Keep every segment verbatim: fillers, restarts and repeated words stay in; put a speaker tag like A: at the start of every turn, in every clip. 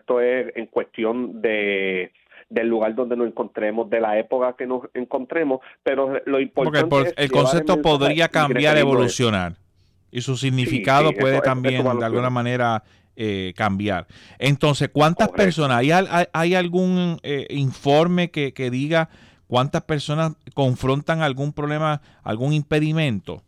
A: esto es en cuestión de del lugar donde nos encontremos, de la época que nos encontremos, pero lo importante
B: Porque el,
A: es
B: el
A: llevar
B: concepto
A: el mensaje
B: podría
A: y
B: cambiar,
A: referirnos a eso.
B: evolucionar, y su significado
A: Sí, sí,
B: puede
A: eso, eso, eso
B: también
A: va a
B: de alguna
A: evolucionar.
B: manera eh, cambiar. Entonces, ¿cuántas
A: Correcto.
B: personas? ¿Hay, hay, hay algún eh, informe que, que diga cuántas personas confrontan algún problema, algún impedimento?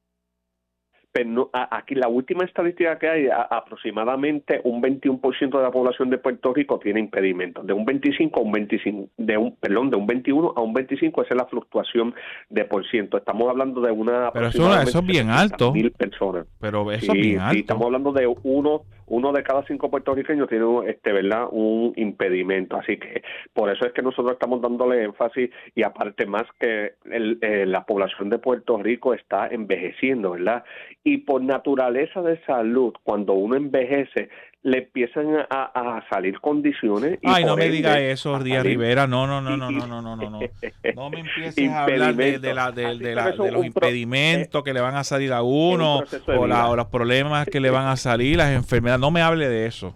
A: Pero no, a, aquí la última estadística que hay, a, aproximadamente un veintiuno por ciento de la población de Puerto Rico tiene impedimentos, de un veinticinco a un veinticinco, de un, perdón, de un veintiuno a un veinticinco, esa es la fluctuación de por ciento. Estamos hablando de una
B: Pero eso, eso
A: aproximadamente
B: es bien
A: setecientas
B: alto,
A: mil personas.
B: pero eso es
A: Sí,
B: bien
A: sí,
B: alto.
A: estamos hablando de uno, uno de cada cinco puertorriqueños tiene, este, ¿verdad?, un impedimento. Así que por eso es que nosotros estamos dándole énfasis, y aparte más que el, eh, la población de Puerto Rico está envejeciendo, ¿verdad? Y por naturaleza de salud, cuando uno envejece, le empiezan a, a salir condiciones y
B: Ay, no
A: por
B: me diga
A: ende
B: eso,
A: a
B: Díaz
A: salir
B: Rivera. No, no, no, no,
A: y,
B: no, no, no, no, no. No me empieces a hablar de, de,
A: impedimentos.
B: la, de,
A: Así,
B: de,
A: pero
B: la,
A: eso
B: de
A: es
B: los
A: un pro, eh,
B: impedimentos que le van a salir a
A: es un
B: uno,
A: proceso de
B: o, la, o
A: vida.
B: los problemas que le van a salir, las enfermedades. No me hable de eso.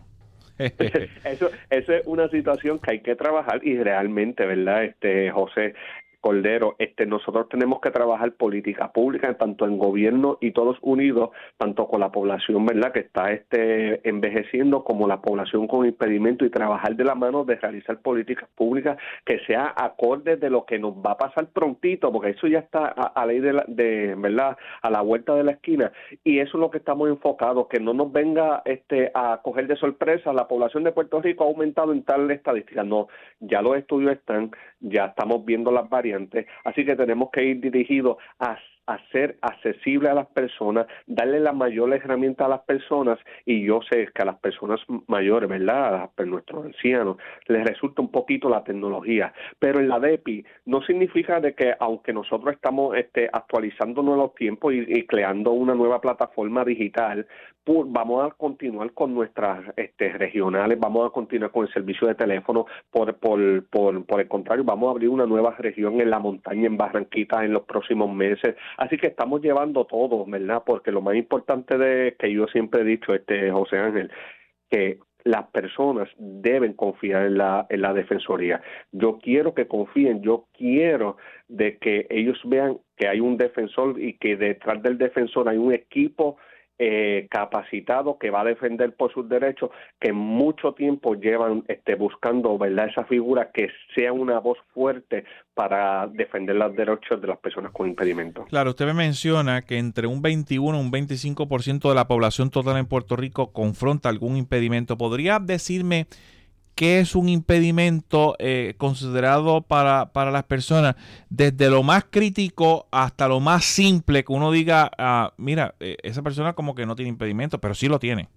A: Eso, eso es una situación que hay que trabajar, y realmente, ¿verdad, este José Cordero? Este, nosotros tenemos que trabajar política pública, tanto en gobierno y todos unidos, tanto con la población, ¿verdad?, que está este envejeciendo, como la población con impedimento, y trabajar de la mano de realizar políticas públicas que sea acorde de lo que nos va a pasar prontito, porque eso ya está a, a ley de, la, de, ¿verdad?, a la vuelta de la esquina, y eso es lo que estamos enfocados, que no nos venga este a coger de sorpresa. La población de Puerto Rico ha aumentado en tal estadística. No, ya los estudios están, ya estamos viendo las variantes, así que tenemos que ir dirigidos a hacer accesible a las personas, darle la mayor herramienta a las personas, y yo sé que a las personas mayores, ¿verdad?, a nuestros ancianos, les resulta un poquito la tecnología, pero en la D E P I no significa de que, aunque nosotros estamos este, actualizándonos los tiempos y, y creando una nueva plataforma digital, por, vamos a continuar con nuestras este, regionales, vamos a continuar con el servicio de teléfono, por, por, por, por el contrario, vamos a abrir una nueva región en la montaña, en Barranquita, en los próximos meses. Así que estamos llevando todo, ¿verdad? Porque lo más importante de que yo siempre he dicho, este José Ángel, que las personas deben confiar en la en la Defensoría. Yo quiero que confíen, yo quiero de que ellos vean que hay un defensor, y que detrás del defensor hay un equipo eh, capacitado que va a defender por sus derechos, que mucho tiempo llevan este, buscando, ¿verdad?, esa figura que sea una voz fuerte para defender los derechos de las personas con impedimentos.
B: Claro, usted me menciona que entre un veintiuno y un veinticinco por ciento de la población total en Puerto Rico confronta algún impedimento. ¿Podría decirme qué es un impedimento eh, considerado para, para las personas, desde lo más crítico hasta lo más simple, que uno diga, ah, mira, eh, esa persona como que no tiene impedimento, pero sí lo tiene?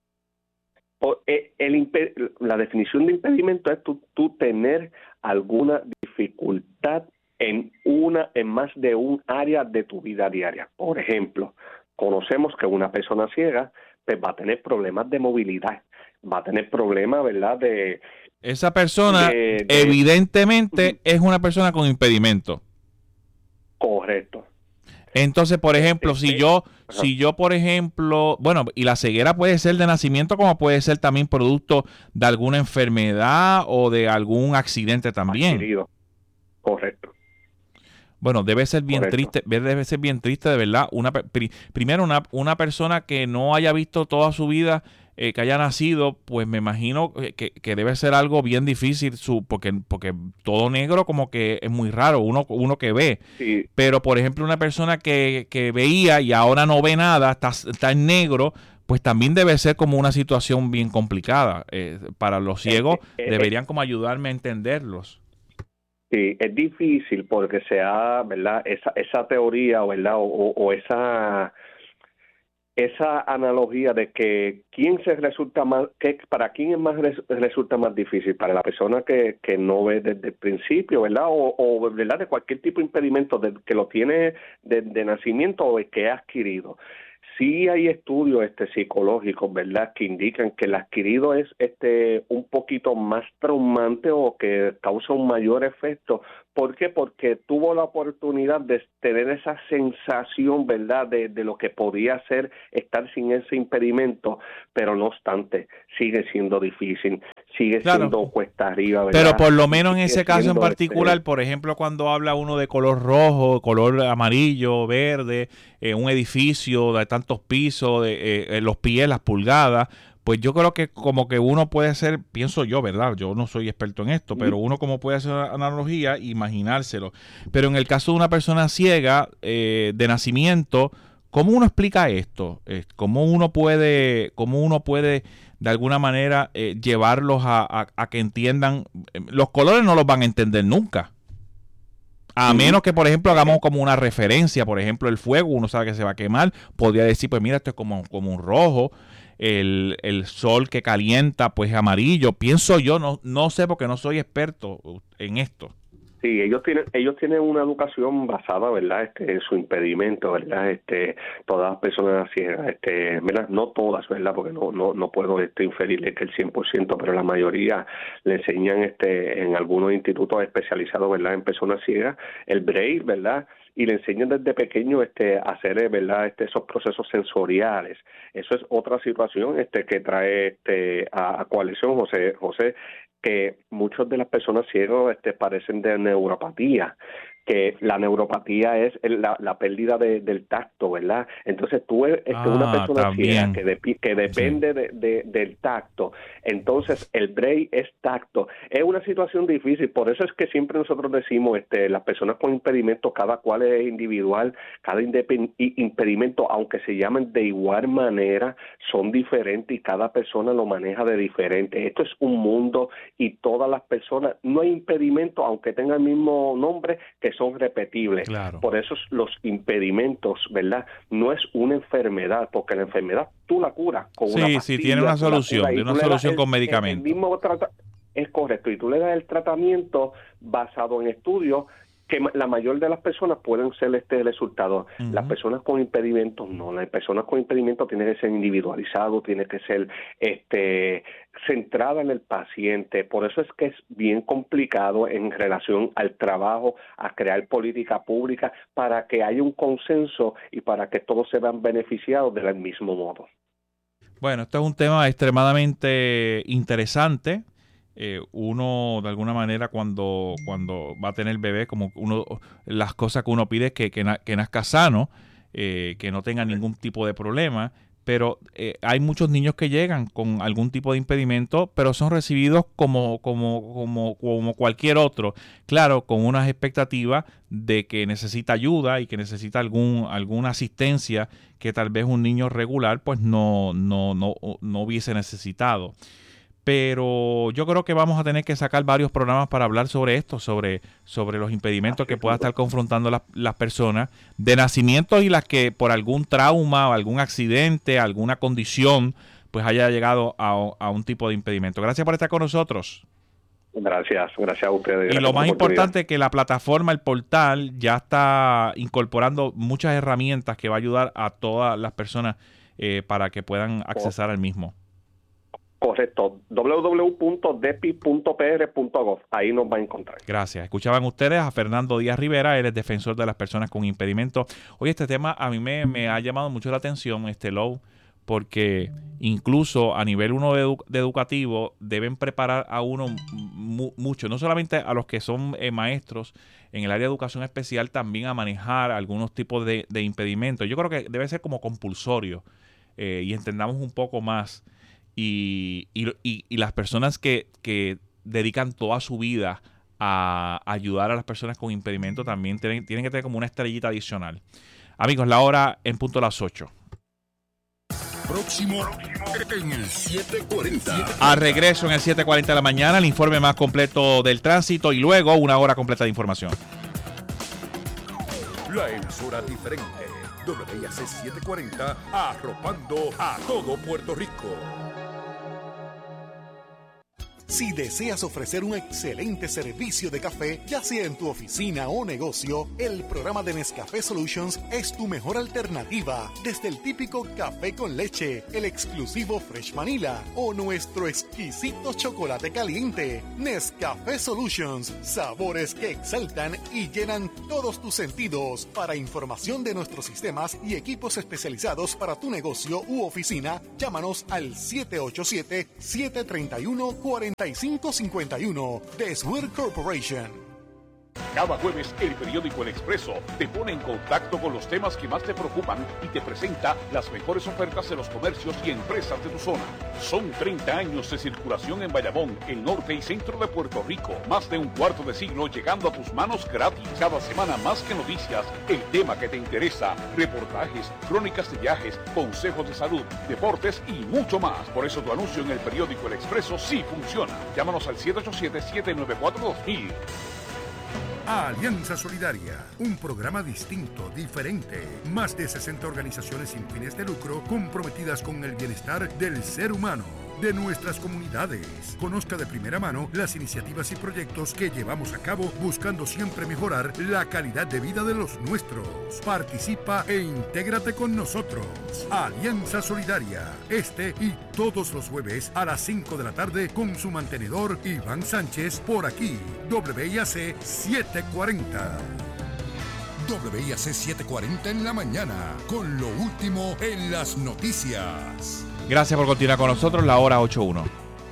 A: O, eh, el, la definición de impedimento es tú, tú tener alguna dificultad en una, en más de un área de tu vida diaria. Por ejemplo, conocemos que una persona ciega pues va a tener problemas de movilidad, va a tener problemas, ¿verdad?, de
B: esa persona
A: de, de
B: evidentemente es una persona con impedimento.
A: Correcto.
B: Entonces, por ejemplo,
A: Este,
B: si yo,
A: ajá.
B: si yo, por ejemplo, bueno, y la ceguera puede ser de nacimiento, como puede ser también producto de alguna enfermedad o de algún accidente también.
A: Adquirido. Correcto.
B: Bueno, debe ser bien
A: Correcto.
B: triste, debe ser bien triste, de verdad. Una, pri, primero, una, una persona que no haya visto toda su vida, eh, que haya nacido, pues me imagino que, que debe ser algo bien difícil, su, porque, porque todo negro como que es muy raro, uno, uno que ve.
A: Sí.
B: Pero, por ejemplo, una persona que, que veía y ahora no ve nada, está, está en negro, pues también debe ser como una situación bien complicada. Eh, para los ciegos,
A: Eh, eh,
B: deberían como ayudarme a entenderlos.
A: Sí, es difícil porque se ha, ¿verdad?, esa esa teoría, ¿verdad?, o, o esa esa analogía de que quién se resulta más, que para quién es más res, resulta más difícil, para la persona que, que no ve desde el principio, ¿verdad?, o, o ¿verdad?, de cualquier tipo de impedimento, de, que lo tiene de, de nacimiento o el que ha adquirido. Sí hay estudios este psicológicos, ¿verdad?, que indican que el adquirido es este un poquito más traumante, o que causa un mayor efecto. ¿Por qué? Porque tuvo la oportunidad de tener esa sensación, ¿verdad?, de, de lo que podía ser estar sin ese impedimento, pero no obstante, sigue siendo difícil. sigue
B: claro.
A: siendo cuesta arriba, ¿verdad?
B: Pero por lo menos en ese caso en
A: siendo,
B: particular,
A: este,
B: por ejemplo, cuando habla uno de color rojo, color amarillo, verde, eh, un edificio de tantos pisos, de, eh, los pies, las pulgadas, pues yo creo que como que uno puede hacer, pienso yo, ¿verdad? Yo no soy experto en esto, pero uno como puede hacer una analogía, imaginárselo. Pero en el caso de una persona ciega eh, de nacimiento, ¿cómo uno explica esto? Eh, ¿Cómo uno puede, cómo uno puede de alguna manera eh, llevarlos a, a, a que entiendan? Los colores no los van a entender nunca. A uh-huh. menos que, por ejemplo, hagamos como una referencia. Por ejemplo, el fuego, uno sabe que se va a quemar. Podría decir, pues mira, esto es como, como un rojo. El, el sol que calienta, pues amarillo. Pienso yo, no, no sé porque no soy experto en esto.
A: Sí, ellos tienen ellos tienen una educación basada, ¿verdad? Este, en su impedimento, ¿verdad? Este, todas las personas ciegas, este, ¿verdad? No todas, ¿verdad? Porque no no no puedo este inferirle que el cien por ciento, pero la mayoría le enseñan este en algunos institutos especializados, ¿verdad? En personas ciegas, el braille, ¿verdad? Y le enseñan desde pequeño este a hacer, ¿verdad? Este esos procesos sensoriales. Eso es otra situación este que trae este a, a coalición, José José que muchas de las personas ciegas este, padecen de neuropatía, que la neuropatía es la, la pérdida de, del tacto, ¿verdad? Entonces tú eres este, ah, una persona
B: también.
A: ciega que, de, que depende sí. de, de, del tacto, entonces el braille es tacto. Es una situación difícil, por eso es que siempre nosotros decimos, este, las personas con impedimentos, cada cual es individual, cada impedimento, aunque se llamen de igual manera, son diferentes y cada persona lo maneja de diferente. Esto es un mundo y todas las personas, no hay impedimento, aunque tenga el mismo nombre, que son repetibles.
B: Claro.
A: Por eso los impedimentos, ¿verdad? No es una enfermedad, porque la enfermedad tú la curas con
B: sí,
A: una pastilla.
B: Sí, tiene una solución, tiene una solución
A: el,
B: con medicamentos.
A: El mismo trata- es correcto, y tú le das el tratamiento basado en estudios que la mayor de las personas pueden ser este resultado. Uh-huh. Las personas con impedimentos no, las personas con impedimentos tienen que ser individualizado, tiene que ser este centrada en el paciente. Por eso es que es bien complicado en relación al trabajo, a crear política pública para que haya un consenso y para que todos se vean beneficiados del mismo modo.
B: Bueno, esto es un tema extremadamente interesante. Eh, uno de alguna manera cuando, cuando va a tener bebé, como uno las cosas que uno pide es que, que, na, que nazca sano, eh, que no tenga ningún tipo de problema, pero eh, hay muchos niños que llegan con algún tipo de impedimento, pero son recibidos como, como, como, como cualquier otro, claro, con unas expectativas de que necesita ayuda y que necesita algún, alguna asistencia que tal vez un niño regular pues no, no, no, no hubiese necesitado. Pero yo creo que vamos a tener que sacar varios programas para hablar sobre esto, sobre, sobre los impedimentos que puedan estar confrontando las, las personas de nacimiento y las que por algún trauma o algún accidente, alguna condición, pues haya llegado a, a un tipo de impedimento. Gracias por estar con nosotros.
A: Gracias, gracias a ustedes.
B: Y lo más importante es que la plataforma, el portal, ya está incorporando muchas herramientas que va a ayudar a todas las personas eh, para que puedan accesar al mismo.
A: Correcto, doble u doble u doble u punto d e p i punto p r punto gov, ahí nos va a encontrar.
B: Gracias. Escuchaban ustedes a Fernando Díaz Rivera, él es defensor de las personas con impedimento. Oye, este tema a mí me, me ha llamado mucho la atención, este Low, porque incluso a nivel uno de, edu de educativo deben preparar a uno mu mucho, no solamente a los que son eh, maestros en el área de educación especial, también a manejar algunos tipos de, de impedimentos. Yo creo que debe ser como compulsorio eh, y entendamos un poco más. Y, y, y, y las personas que, que dedican toda su vida a ayudar a las personas con impedimento también tienen, tienen que tener como una estrellita adicional. Amigos, la hora en punto a las ocho.
C: Próximo en el siete cuarenta.
B: A regreso en el siete cuarenta de la mañana, el informe más completo del tránsito y luego una hora completa de información.
C: La emisora diferente. W I A C setecientos cuarenta, arropando a todo Puerto Rico.
D: Si deseas ofrecer un excelente servicio de café, ya sea en tu oficina o negocio, el programa de Nescafé Solutions es tu mejor alternativa. Desde el típico café con leche, el exclusivo Fresh Vanilla o nuestro exquisito chocolate caliente. Nescafé Solutions, sabores que exaltan y llenan todos tus sentidos. Para información de nuestros sistemas y equipos especializados para tu negocio u oficina, llámanos al siete ocho siete, siete tres uno, cuatro treinta y cinco cincuenta y uno de Swear Corporation.
C: Cada jueves, el periódico El Expreso te pone en contacto con los temas que más te preocupan y te presenta las mejores ofertas de los comercios y empresas de tu zona. Son treinta años de circulación en Bayamón, el norte y centro de Puerto Rico. Más de un cuarto de siglo llegando a tus manos gratis. Cada semana más que noticias, el tema que te interesa, reportajes, crónicas de viajes, consejos de salud, deportes y mucho más. Por eso tu anuncio en el periódico El Expreso sí funciona. Llámanos al siete ocho siete, siete nueve cuatro, dos mil.
E: Alianza Solidaria, un programa distinto, diferente. Más de sesenta organizaciones sin fines de lucro comprometidas con el bienestar del ser humano, de nuestras comunidades. Conozca de primera mano las iniciativas y proyectos que llevamos a cabo buscando siempre mejorar la calidad de vida de los nuestros. Participa e intégrate con nosotros. Alianza Solidaria, este y todos los jueves a las cinco de la tarde con su mantenedor Iván Sánchez por aquí, W I A C setecientos cuarenta.
C: W I A C setecientos cuarenta en la mañana, con lo último en las noticias.
B: Gracias por continuar con nosotros, la hora ocho uno.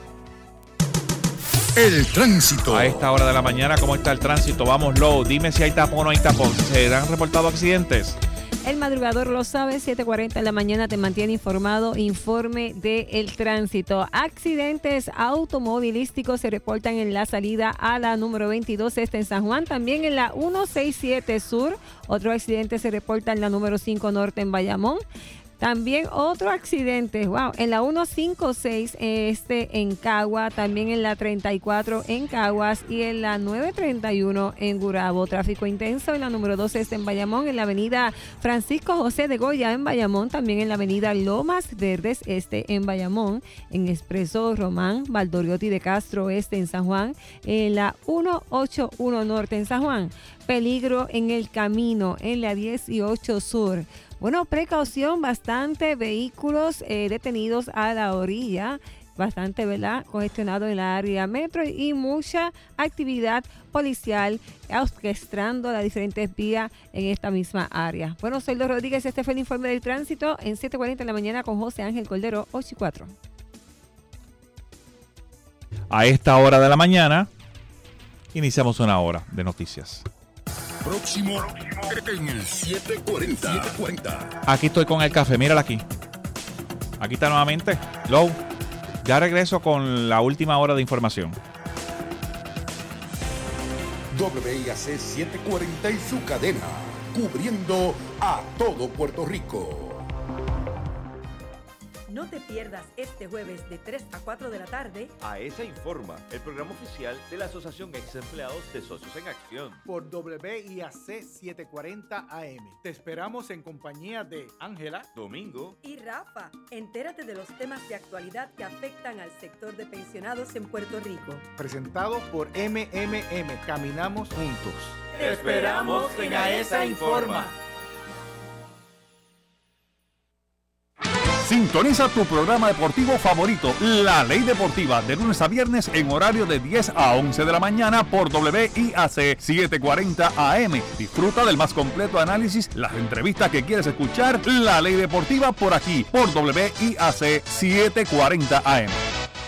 C: El tránsito.
B: A esta hora de la mañana, ¿cómo está el tránsito? Vamos, Low, dime si hay tapón o no hay tapón. ¿Se han reportado accidentes?
F: El madrugador lo sabe, siete cuarenta en la mañana te mantiene informado, informe del tránsito. Accidentes automovilísticos se reportan en la salida a la número veintidós este en San Juan, también en la ciento sesenta y siete Sur. Otro accidente se reporta en la número cinco Norte en Bayamón. También otro accidente, wow, en la ciento cincuenta y seis este en Cagua, también en la treinta y cuatro en Caguas y en la novecientos treinta y uno en Gurabo. Tráfico intenso en la número doce este en Bayamón, en la avenida Francisco José de Goya en Bayamón, también en la avenida Lomas Verdes este en Bayamón, en Expreso Román Valdoriotti de Castro este en San Juan, en la ciento ochenta y uno Norte en San Juan. Peligro en el camino en la dieciocho Sur. Bueno, precaución, bastante vehículos eh, detenidos a la orilla, bastante, ¿verdad?, congestionado en la área metro y mucha actividad policial orquestando las diferentes vías en esta misma área. Bueno, soy Los Rodríguez, este fue el informe del tránsito en siete cuarenta en la mañana con José Ángel Cordero, ocho y cuatro.
B: A esta hora de la mañana iniciamos una hora de noticias.
C: Próximo en el setecientos cuarenta.
B: Aquí estoy con el café, mírala aquí. Aquí está nuevamente. Low, ya regreso con la última hora de información.
C: W I A C setecientos cuarenta y su cadena, cubriendo a todo Puerto Rico.
G: No te pierdas este jueves de tres a cuatro de la tarde
H: A E S A Informa, el programa oficial de la Asociación Ex Empleados de Socios en Acción.
I: Por W I A C setecientos cuarenta A M. Te esperamos en compañía de Ángela,
H: Domingo
G: y Rafa. Entérate de los temas de actualidad que afectan al sector de pensionados en Puerto Rico.
I: presentado por M M M. Caminamos juntos.
H: Te esperamos en A E S A Informa.
J: Sintoniza tu programa deportivo favorito, La Ley Deportiva, de lunes a viernes en horario de diez a once de la mañana por W I A C setecientos cuarenta A M. Disfruta del más completo análisis, las entrevistas que quieres escuchar, La Ley Deportiva por aquí, por W I A C setecientos cuarenta A M.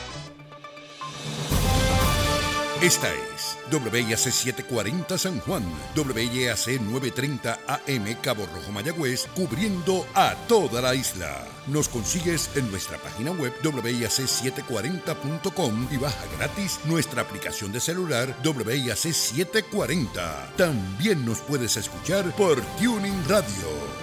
C: Esta es W I A C setecientos cuarenta San Juan, W I A C novecientos treinta A M Cabo Rojo Mayagüez, cubriendo a toda la isla. Nos consigues en nuestra página web doble u i a c setecientos cuarenta punto com y baja gratis nuestra aplicación de celular W I A C setecientos cuarenta. También nos puedes escuchar por Tuning Radio.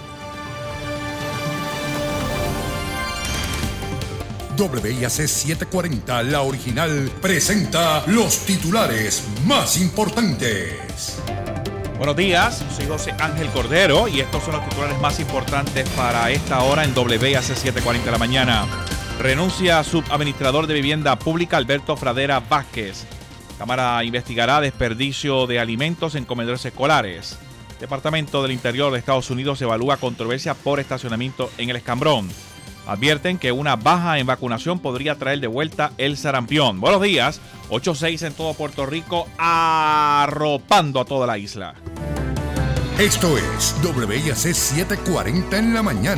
C: W I A C setecientos cuarenta, la original, presenta los titulares más importantes.
B: Buenos días, soy José Ángel Cordero y estos son los titulares más importantes para esta hora en W I A C setecientos cuarenta de la mañana. Renuncia subadministrador de vivienda pública Alberto Fradera Vázquez. Cámara investigará desperdicio de alimentos en comedores escolares. Departamento del Interior de Estados Unidos evalúa controversia por estacionamiento en el Escambrón. Advierten que una baja en vacunación podría traer de vuelta el sarampión. Buenos días, ocho seis en todo Puerto Rico, arropando a toda la isla.
C: Esto es W I A C setecientos cuarenta en la mañana.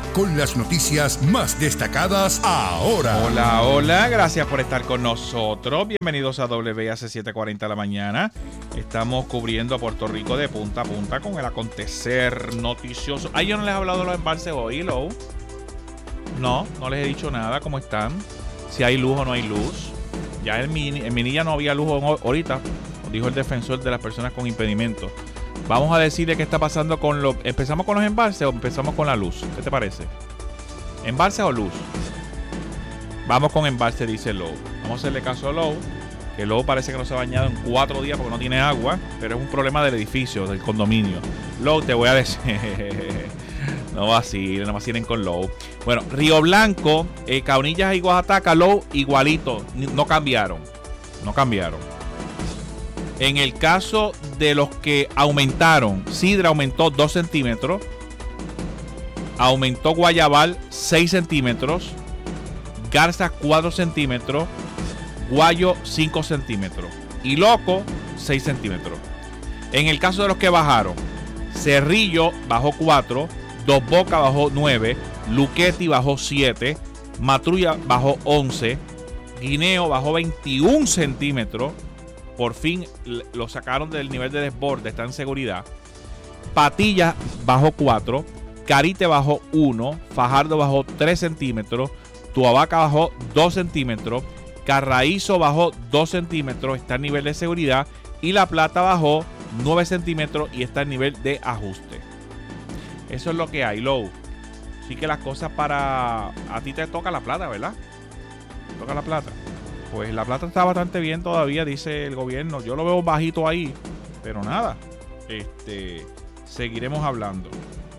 E: con las noticias más destacadas ahora.
B: Hola, hola, gracias por estar con nosotros. Bienvenidos a W I A C siete cuarenta de la mañana. Estamos cubriendo a Puerto Rico de punta a punta con el acontecer noticioso. Ay, yo no les he hablado de los embalses hoy, Lou. No, no les he dicho nada. ¿Cómo están? Si hay luz o no hay luz. Ya en, mini, en Minilla no había luz ahorita, dijo el defensor de las personas con impedimento. Vamos a decirle qué está pasando con los... ¿Empezamos con los embalses o empezamos con la luz? ¿Qué te parece? ¿Embalse o luz? Vamos con embalse, dice Lowe. Vamos a hacerle caso a Lowe, que Lowe parece que no se ha bañado en cuatro días porque no tiene agua, pero es un problema del edificio, del condominio. Lowe, te voy a decir... no vacilen, no vacilen con Lowe. Bueno, Río Blanco, eh, Caunillas y Oaxaca, Lowe, igualito. No cambiaron. No cambiaron. En el caso de los que aumentaron, Sidra aumentó dos centímetros, aumentó Guayabal seis centímetros, Garza cuatro centímetros, Guayo cinco centímetros y Loco seis centímetros. En el caso de los que bajaron, Cerrillo bajó cuatro, Dos Bocas bajó nueve, Luquetti bajó siete, Matrulla bajó once, Guineo bajó veintiún centímetros. Por fin lo sacaron del nivel de desborde, está en seguridad. Patilla bajó cuatro, Carite bajó uno, Fajardo bajó tres centímetros, Tuabaca bajó dos centímetros, Carraízo bajó dos centímetros, está en nivel de seguridad. Y La Plata bajó nueve centímetros y está en nivel de ajuste. Eso es lo que hay, Low. Así que las cosas para... A ti te toca La Plata, ¿verdad? ¿Te toca La Plata? Pues La Plata está bastante bien todavía, dice el gobierno. Yo lo veo bajito ahí, pero nada. Este, seguiremos hablando.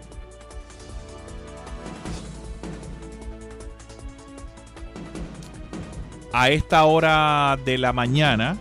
B: A esta hora de la mañana,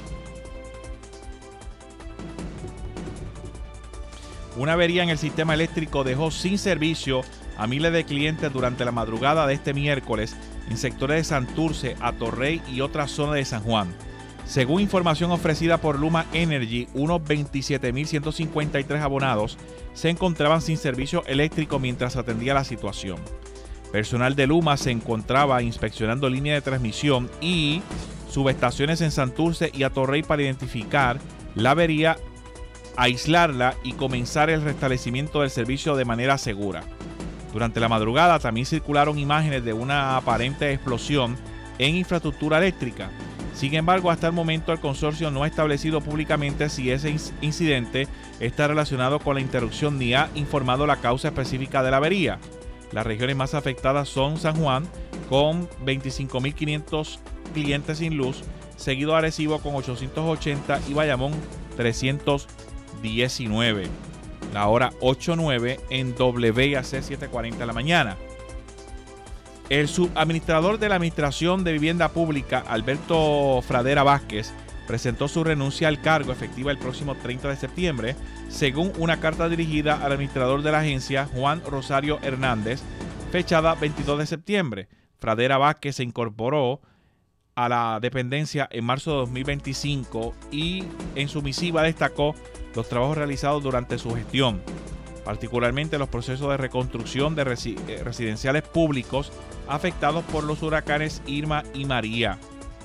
B: una avería en el sistema eléctrico dejó sin servicio a miles de clientes durante la madrugada de este miércoles en sectores de Santurce, Atorrey y otras zonas de San Juan. Según información ofrecida por Luma Energy, unos veintisiete mil ciento cincuenta y tres abonados se encontraban sin servicio eléctrico mientras atendía la situación. Personal de Luma se encontraba inspeccionando líneas de transmisión y subestaciones en Santurce y Atorrey para identificar la avería, aislarla y comenzar el restablecimiento del servicio de manera segura. Durante la madrugada también circularon imágenes de una aparente explosión en infraestructura eléctrica. Sin embargo, hasta el momento el consorcio no ha establecido públicamente si ese incidente está relacionado con la interrupción ni ha informado la causa específica de la avería. Las regiones más afectadas son San Juan, con veinticinco mil quinientos clientes sin luz, seguido de Arecibo con ochocientos ochenta y Bayamón trescientos diecinueve. La hora ocho nueve en W I A C siete cuarenta de la mañana. El subadministrador de la Administración de Vivienda Pública, Alberto Fradera Vázquez, presentó su renuncia al cargo efectiva el próximo treinta de septiembre, según una carta dirigida al administrador de la agencia, Juan Rosario Hernández, fechada veintidós de septiembre. Fradera Vázquez se incorporó a la dependencia en marzo de dos mil veinticinco y en su misiva destacó los trabajos realizados durante su gestión, particularmente los procesos de reconstrucción de resi- residenciales públicos afectados por los huracanes Irma y María.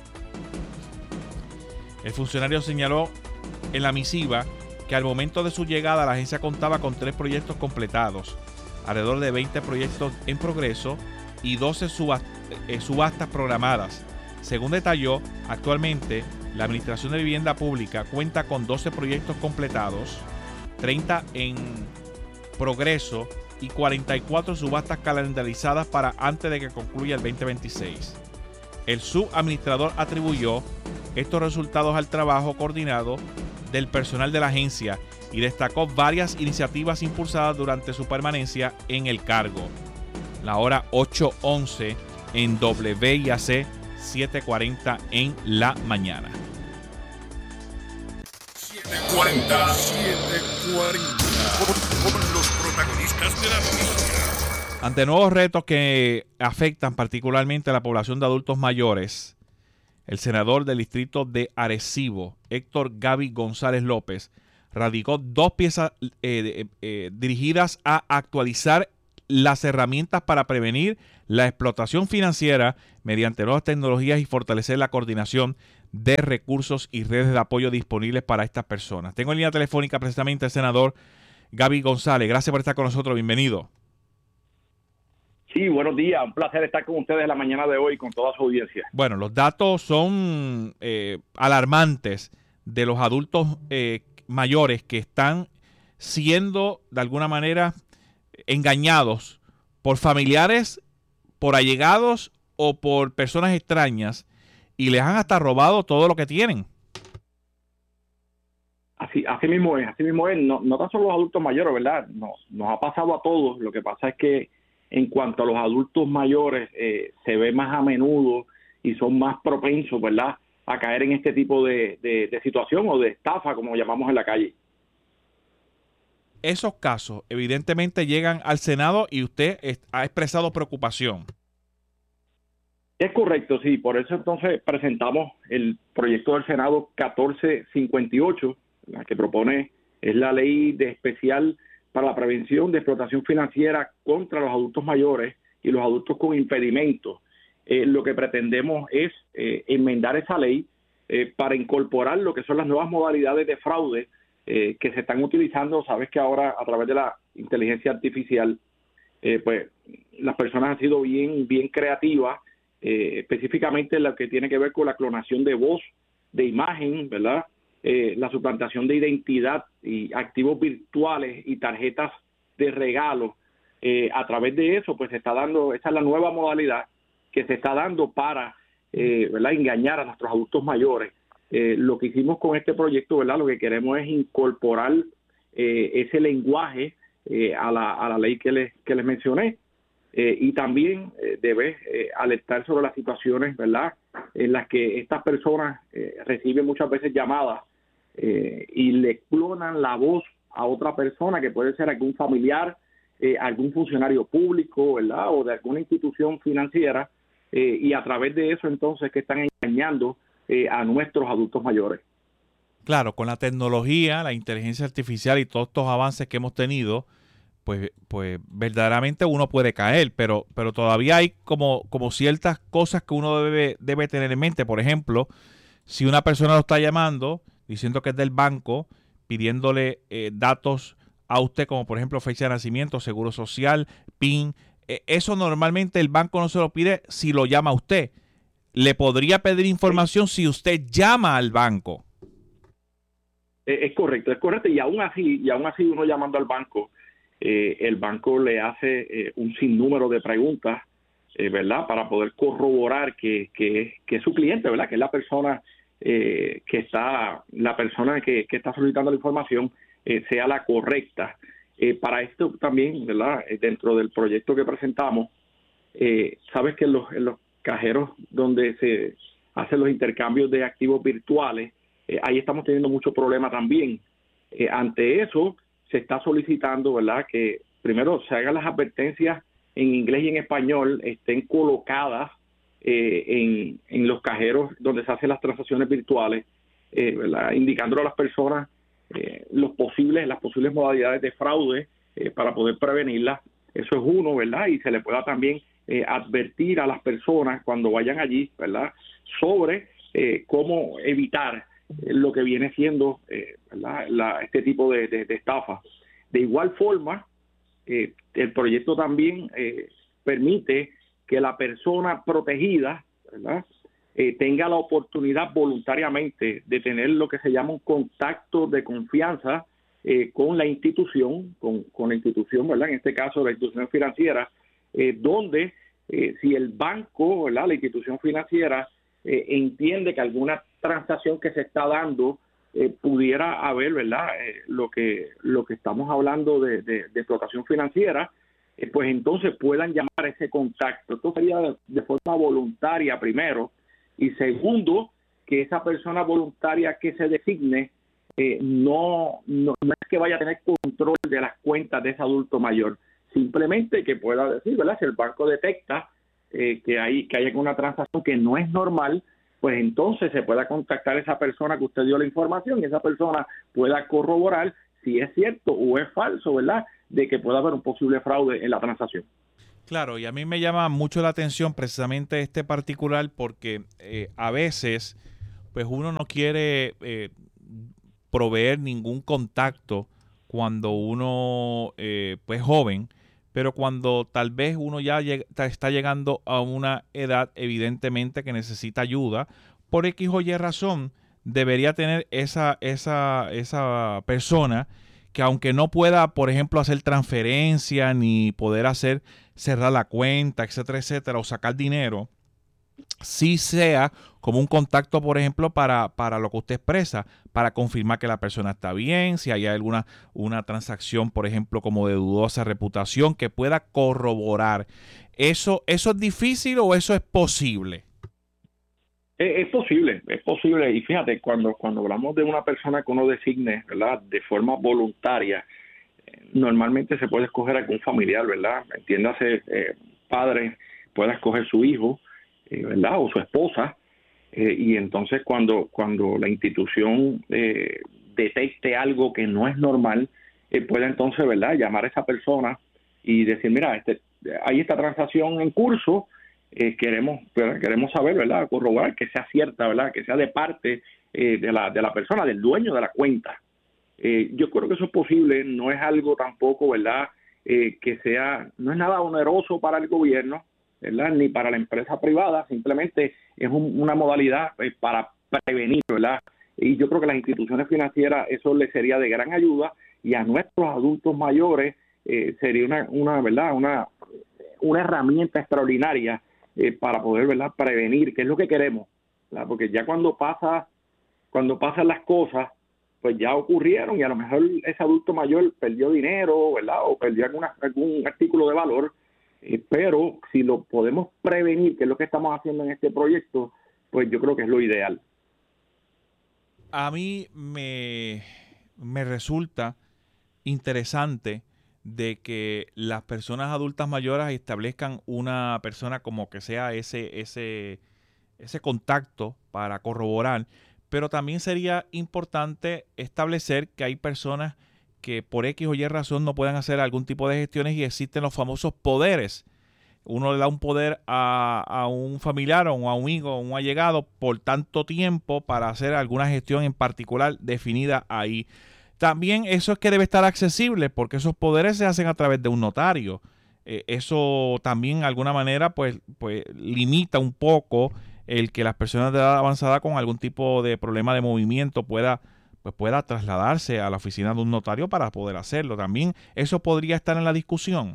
B: El funcionario señaló en la misiva que al momento de su llegada la agencia contaba con tres proyectos completados, alrededor de veinte proyectos en progreso y doce subast- eh, subastas programadas. Según detalló, actualmente la Administración de Vivienda Pública cuenta con doce proyectos completados, treinta en progreso y cuarenta y cuatro subastas calendarizadas para antes de que concluya el veinte veintiséis. El subadministrador atribuyó estos resultados al trabajo coordinado del personal de la agencia y destacó varias iniciativas impulsadas durante su permanencia en el cargo. La hora ocho once en W I A C siete cuarenta en la mañana.
E: siete cuarenta, siete cuarenta. Con, con los protagonistas de la noticia.
B: Ante nuevos retos que afectan particularmente a la población de adultos mayores, el senador del distrito de Arecibo, Héctor Gaby González López, radicó dos piezas eh, eh, dirigidas a actualizar las herramientas para prevenir la explotación financiera mediante nuevas tecnologías y fortalecer la coordinación de recursos y redes de apoyo disponibles para estas personas. Tengo en línea telefónica precisamente al senador Gaby González. Gracias por estar con nosotros. Bienvenido.
K: Sí, buenos días. Un placer estar con ustedes la mañana de hoy con toda su audiencia.
B: Bueno, los datos son eh, alarmantes de los adultos eh, mayores que están siendo de alguna manera engañados por familiares, por allegados o por personas extrañas y les han hasta robado todo lo que tienen.
K: Así, así mismo es, así mismo es. No, no tan solo los adultos mayores, ¿verdad? Nos, nos ha pasado a todos. Lo que pasa es que en cuanto a los adultos mayores, eh, se ve más a menudo y son más propensos, ¿verdad?, a caer en este tipo de, de, de situación o de estafa, como llamamos en la calle.
B: Esos casos evidentemente llegan al Senado y usted ha expresado preocupación.
K: Es correcto, sí. Por eso entonces presentamos el proyecto del Senado catorce cincuenta y ocho, la que propone es la ley de especial para la prevención de explotación financiera contra los adultos mayores y los adultos con impedimentos. Eh, lo que pretendemos es eh, enmendar esa ley eh, para incorporar lo que son las nuevas modalidades de fraude eh, que se están utilizando. Sabes que ahora a través de la inteligencia artificial, eh, pues las personas han sido bien, bien creativas, eh, específicamente lo que tiene que ver con la clonación de voz, de imagen, ¿verdad? Eh, la suplantación de identidad y activos virtuales y tarjetas de regalo. Eh, a través de eso, pues se está dando, esa es la nueva modalidad que se está dando para eh, ¿verdad?, engañar a nuestros adultos mayores. Eh, lo que hicimos con este proyecto, ¿verdad?, lo que queremos es incorporar eh, ese lenguaje eh, a, la, a la ley que les, que les mencioné. Eh, y también eh, debe eh, alertar sobre las situaciones, ¿verdad?, en las que estas personas eh, reciben muchas veces llamadas eh, y le clonan la voz a otra persona, que puede ser algún familiar, eh, algún funcionario público, ¿verdad?, o de alguna institución financiera, eh, y a través de eso entonces que están engañando eh, a nuestros adultos mayores.
B: Claro, con la tecnología, la inteligencia artificial y todos estos avances que hemos tenido, pues, pues verdaderamente uno puede caer, pero, pero todavía hay como, como ciertas cosas que uno debe, debe tener en mente. Por ejemplo, si una persona lo está llamando diciendo que es del banco, pidiéndole eh, datos a usted, como por ejemplo fecha de nacimiento, seguro social, P I N, eh, eso normalmente el banco no se lo pide si lo llama a usted. Le podría pedir información si usted llama al banco.
K: Es correcto, es correcto. Y aún así, y aún así uno llamando al banco, eh, el banco le hace eh, un sinnúmero de preguntas, eh, ¿verdad?, para poder corroborar que, que, que es su cliente, ¿verdad?, que es la persona eh, que está, la persona que, que está solicitando la información eh, sea la correcta. Eh, para esto también, ¿verdad?, dentro del proyecto que presentamos, eh, sabes que en los, en los cajeros donde se hacen los intercambios de activos virtuales, Eh, ahí estamos teniendo mucho problema también. Eh, ante eso, se está solicitando, ¿verdad?, que primero se hagan las advertencias en inglés y en español, estén colocadas eh, en, en los cajeros donde se hacen las transacciones virtuales, eh, ¿verdad?, indicándole a las personas eh, los posibles, las posibles modalidades de fraude eh, para poder prevenirlas. Eso es uno, ¿verdad?, y se le pueda también eh, advertir a las personas cuando vayan allí, ¿verdad?, sobre eh, cómo evitar lo que viene siendo eh, la, la, este tipo de, de, de estafa. De igual forma, eh, el proyecto también eh, permite que la persona protegida, ¿verdad?, eh, tenga la oportunidad voluntariamente de tener lo que se llama un contacto de confianza eh, con la institución, con, con la institución, ¿verdad?, en este caso la institución financiera, eh, donde eh, si el banco, ¿verdad?, la institución financiera eh, entiende que alguna transacción que se está dando eh, pudiera haber, ¿verdad?, eh, lo que lo que estamos hablando de, de, de explotación financiera, eh, pues entonces puedan llamar a ese contacto. Esto sería de, de forma voluntaria primero, y segundo, que esa persona voluntaria que se designe eh, no, no, no es que vaya a tener control de las cuentas de ese adulto mayor, simplemente que pueda decir, ¿verdad?, si el banco detecta eh, que hay que hay alguna transacción que no es normal, pues entonces se pueda contactar a esa persona que usted dio la información y esa persona pueda corroborar si es cierto o es falso, ¿verdad?, de que pueda haber un posible fraude en la transacción.
B: Claro, y a mí me llama mucho la atención precisamente este particular porque eh, a veces pues uno no quiere eh, proveer ningún contacto cuando uno eh, pues joven, pero cuando tal vez uno ya lleg- está llegando a una edad evidentemente que necesita ayuda, por X o Y razón, debería tener esa, esa, esa persona que aunque no pueda, por ejemplo, hacer transferencia ni poder hacer cerrar la cuenta, etcétera, etcétera, o sacar dinero, sí sea como un contacto, por ejemplo, para, para lo que usted expresa, para confirmar que la persona está bien, si hay alguna una transacción, por ejemplo, como de dudosa reputación, que pueda corroborar. ¿Eso, eso es difícil o eso es posible?
K: Es, es posible, es posible. Y fíjate, cuando, cuando hablamos de una persona que uno designe, ¿verdad?, de forma voluntaria, normalmente se puede escoger algún familiar, ¿verdad? Entiéndase, eh, padre puede escoger su hijo, eh, ¿verdad? O su esposa, eh, y entonces cuando, cuando la institución eh, detecte algo que no es normal, eh, puede entonces, ¿verdad?, llamar a esa persona y decir, mira, este, hay esta transacción en curso, eh, queremos, queremos saber, ¿verdad?, corroborar que sea cierta, ¿verdad?, que sea de parte eh, de la, de la persona, del dueño de la cuenta. Eh, yo creo que eso es posible, no es algo tampoco, ¿verdad?, eh, que sea, no es nada oneroso para el gobierno, ¿verdad?, ni para la empresa privada, simplemente es un, una modalidad eh, para prevenir, ¿verdad? Y yo creo que las instituciones financieras eso les sería de gran ayuda y a nuestros adultos mayores eh, sería una, una, ¿verdad?, una, una herramienta extraordinaria eh, para poder, ¿verdad?, prevenir, que es lo que queremos, ¿verdad? Porque ya cuando pasa, cuando pasan las cosas, pues ya ocurrieron y a lo mejor ese adulto mayor perdió dinero, ¿verdad?, o perdió alguna, algún artículo de valor, eh, pero si lo podemos prevenir, que es lo que estamos haciendo en este proyecto, pues yo creo que es lo ideal.
B: A mí me, me resulta interesante de que las personas adultas mayores establezcan una persona como que sea ese, ese, ese contacto para corroborar. Pero también sería importante establecer que hay personas que por X o Y razón no pueden hacer algún tipo de gestiones y existen los famosos poderes. Uno le da un poder a, a un familiar o a un amigo o un allegado por tanto tiempo para hacer alguna gestión en particular definida ahí. También eso es que debe estar accesible porque esos poderes se hacen a través de un notario. Eh, eso también de alguna manera pues, pues limita un poco el que las personas de edad avanzada con algún tipo de problema de movimiento pueda, pues pueda trasladarse a la oficina de un notario para poder hacerlo. También eso podría estar en la discusión.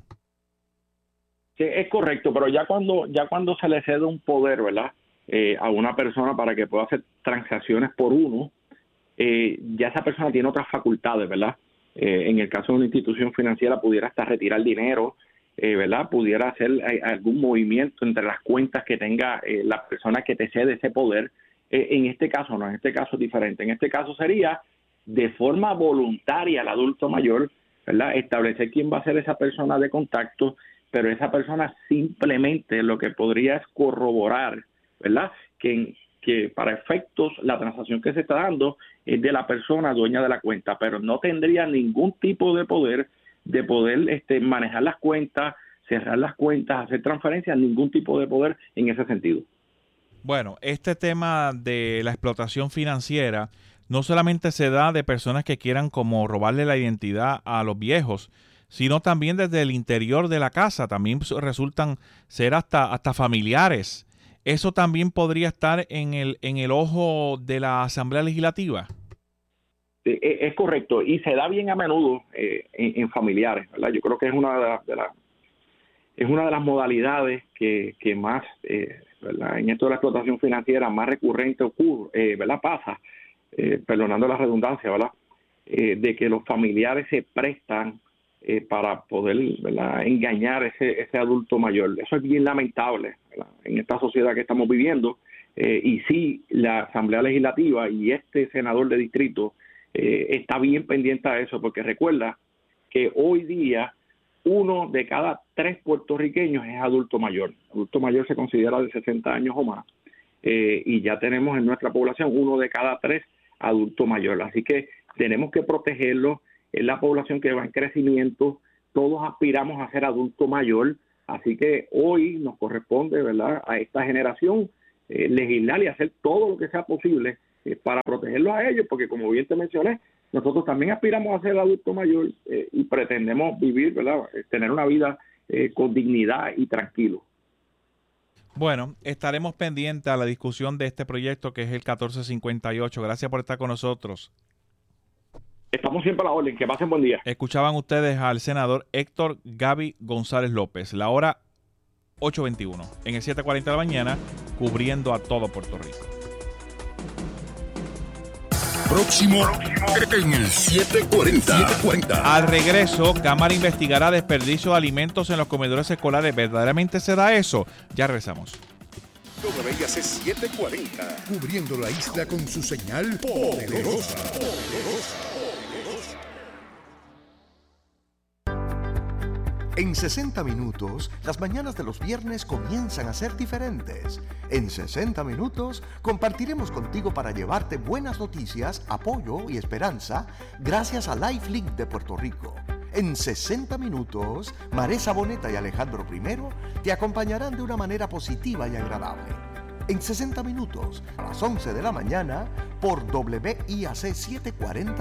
K: Sí, es correcto, pero ya cuando ya cuando se le cede un poder, ¿verdad?, eh, a una persona para que pueda hacer transacciones por uno, eh, ya esa persona tiene otras facultades, ¿verdad? Eh, en el caso de una institución financiera pudiera hasta retirar dinero, Eh, ¿verdad?, pudiera hacer eh, algún movimiento entre las cuentas que tenga eh, la persona que te cede ese poder. Eh, en este caso no, en este caso es diferente. En este caso sería de forma voluntaria al adulto mayor, ¿verdad?, establecer quién va a ser esa persona de contacto, pero esa persona simplemente lo que podría es corroborar, ¿verdad?, que, que para efectos la transacción que se está dando es de la persona dueña de la cuenta, pero no tendría ningún tipo de poder de poder este, manejar las cuentas, cerrar las cuentas, hacer transferencias, ningún tipo de poder en ese sentido.
B: Bueno, este tema de la explotación financiera no solamente se da de personas que quieran como robarle la identidad a los viejos, sino también desde el interior de la casa, también resultan ser hasta, hasta familiares. ¿Eso también podría estar en el, en el ojo de la Asamblea Legislativa?
K: Es correcto, y se da bien a menudo eh, en, en familiares, ¿verdad? Yo creo que es una de las, de la, es una de las modalidades que, que más, eh, ¿verdad?, en esto de la explotación financiera más recurrente ocurre, eh, ¿verdad?, pasa, eh, perdonando la redundancia, ¿verdad?, eh, de que los familiares se prestan eh, para poder, ¿verdad?, engañar ese, ese adulto mayor. Eso es bien lamentable, ¿verdad?, en esta sociedad que estamos viviendo, eh, y sí, la Asamblea Legislativa y este senador de distrito Eh, está bien pendiente a eso, porque recuerda que hoy día uno de cada tres puertorriqueños es adulto mayor. Adulto mayor se considera de sesenta años o más, eh, y ya tenemos en nuestra población uno de cada tres adulto mayor. Así que tenemos que protegerlo. Es la población que va en crecimiento, todos aspiramos a ser adulto mayor, así que hoy nos corresponde, ¿verdad?, a esta generación eh, legislar y hacer todo lo que sea posible eh, para protegerlos a ellos, porque como bien te mencioné, nosotros también aspiramos a ser adulto mayor eh, y pretendemos vivir, ¿verdad?, tener una vida eh, con dignidad y tranquilo.
B: Bueno, estaremos pendientes a la discusión de este proyecto que es el catorce cincuenta y ocho. Gracias por estar con nosotros.
K: Estamos siempre a la orden. Que pasen buen día.
B: Escuchaban ustedes al senador Héctor Gaby González López. La hora ocho veintiuno en el siete cuarenta de la mañana, cubriendo a todo Puerto Rico.
E: Próximo, Próximo en el siete cuarenta.
B: Al regreso, Cámara investigará desperdicio de alimentos en los comedores escolares. ¿Verdaderamente será eso? Ya regresamos.
E: W I A C siete cuarenta, cubriendo la isla con su señal poderosa. poderosa. En sesenta minutos, las mañanas de los viernes comienzan a ser diferentes. En sesenta minutos, compartiremos contigo para llevarte buenas noticias, apoyo y esperanza gracias a LifeLink de Puerto Rico. En sesenta minutos, Maresa Boneta y Alejandro Primero te acompañarán de una manera positiva y agradable. En sesenta minutos, a las once de la mañana, por W I A C setecientos cuarenta